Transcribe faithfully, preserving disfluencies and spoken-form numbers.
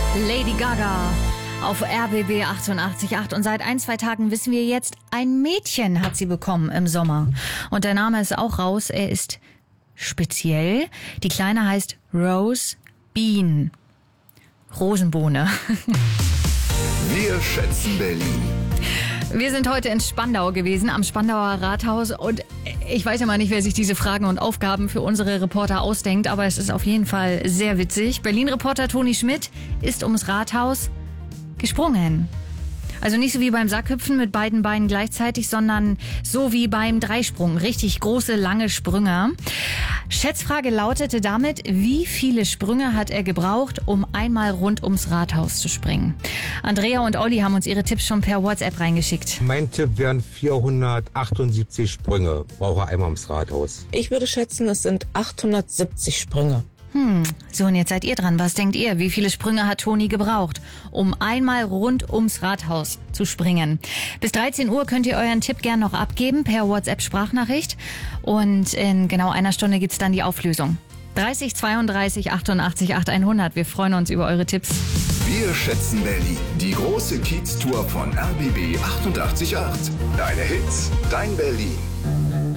Lady Gaga auf R B B achtundachtzig Komma acht. Und seit ein, zwei Tagen wissen wir jetzt, ein Mädchen hat sie bekommen im Sommer. Und der Name ist auch raus. Er ist speziell. Die Kleine heißt Rose Bean. Rosenbohne. Wir schätzen Berlin. Wir sind heute in Spandau gewesen, am Spandauer Rathaus. Und ich weiß ja mal nicht, wer sich diese Fragen und Aufgaben für unsere Reporter ausdenkt, aber es ist auf jeden Fall sehr witzig. Berlin-Reporter Toni Schmidt ist ums Rathaus gesprungen. Also nicht so wie beim Sackhüpfen mit beiden Beinen gleichzeitig, sondern so wie beim Dreisprung. Richtig große, lange Sprünge. Schätzfrage lautete damit, wie viele Sprünge hat er gebraucht, um einmal rund ums Rathaus zu springen? Andrea und Olli haben uns ihre Tipps schon per WhatsApp reingeschickt. Mein Tipp wären vierhundertachtundsiebzig Sprünge, brauche er einmal ums Rathaus. Ich würde schätzen, es sind achthundertsiebzig Sprünge. Hm, so und jetzt seid ihr dran. Was denkt ihr? Wie viele Sprünge hat Toni gebraucht, um einmal rund ums Rathaus zu springen? Bis dreizehn Uhr könnt ihr euren Tipp gern noch abgeben per WhatsApp-Sprachnachricht. Und in genau einer Stunde gibt's dann die Auflösung. dreißig zweiunddreißig achtundachtzig achthundert. Wir freuen uns über eure Tipps. Wir schätzen Berlin. Die große Kiez-Tour von R B B achtundachtzig Komma acht. Deine Hits, dein Berlin.